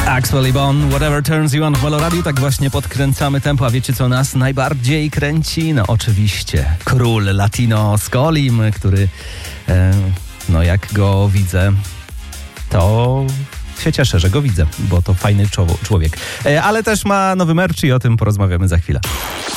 Axwell i Bon, Whatever Turns You On w Halo Radio. Tak właśnie podkręcamy tempo, a wiecie co nas najbardziej kręci? No oczywiście król Latino Scolim, który no jak go widzę, to się cieszę, że go widzę, bo to fajny człowiek. Ale też ma nowy merch i o tym porozmawiamy za chwilę.